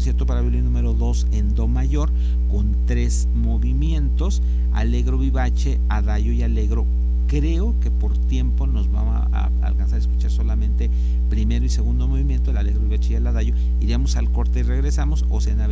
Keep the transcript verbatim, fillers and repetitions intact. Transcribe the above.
concierto para violín número dos en do mayor con tres movimientos, allegro vivace, adagio y allegro. Creo que por tiempo nos vamos a, a alcanzar a escuchar solamente primero y segundo movimiento, el allegro vivace y el adagio. Iríamos al corte y regresamos, o sea,